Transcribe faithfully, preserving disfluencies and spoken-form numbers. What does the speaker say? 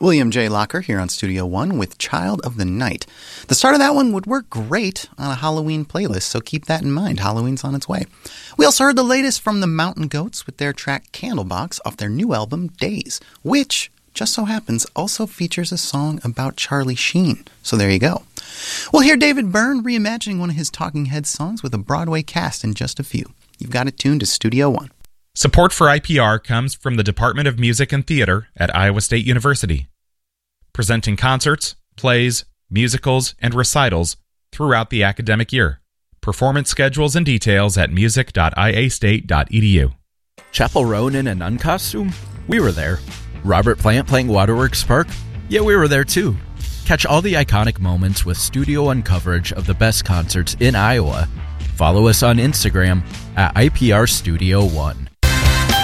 William J. Locker here on Studio One with Child of the Night. The start of that one would work great on a Halloween playlist, so keep that in mind. Halloween's on its way. We also heard the latest from the Mountain Goats with their track Candlebox off their new album Days, which, just so happens, also features a song about Charlie Sheen. So there you go. We'll hear David Byrne reimagining one of his Talking Heads songs with a Broadway cast in just a few. You've got it tuned to Studio One. Support for I P R comes from the Department of Music and Theater at Iowa State University, presenting concerts, plays, musicals, and recitals throughout the academic year. Performance schedules and details at music dot i a state dot e d u. Chappell Roan in a nun costume? We were there. Robert Plant playing Waterworks Park? Yeah, we were there too. Catch all the iconic moments with Studio One coverage of the best concerts in Iowa. Follow us on Instagram at I P R Studio One.